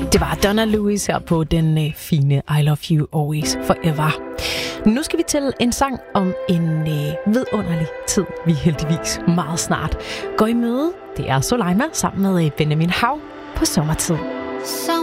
Det var Donna Lewis her på den fine I Love You Always Forever. Nu skal vi til en sang om en vidunderlig tid, vi heldigvis meget snart går i møde. Det er Soleima sammen med Benjamin Hav på Sommertid.